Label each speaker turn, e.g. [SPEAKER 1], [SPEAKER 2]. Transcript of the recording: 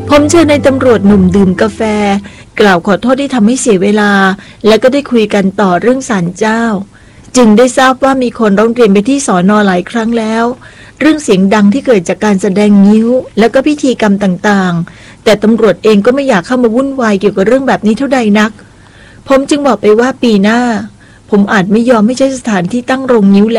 [SPEAKER 1] ผมเชิญนายตำรวจหนุ่มดื่มกาแฟกล่าวขอโทษที่ทำให้เสียเวลาและก็ได้คุยกันต่อเรื่องศาลเจ้าจึงได้ทราบว่ามีคนร้องเรียนไปที่สน.หลายครั้งแล้วเรื่องเสียงดังที่เกิดจากการแสดงงิ้วและก็พิธีกรรมต่างๆแต่ตำรวจเองก็ไม่อยากเข้ามาวุ่นวายเกี่ยวกับเรื่องแบบนี้เท่าใดนักผมจึงบอกไปว่าปีหน้าผมอาจไม่ยอมให้ใช้สถานที่ตั้งโรงงิ้ว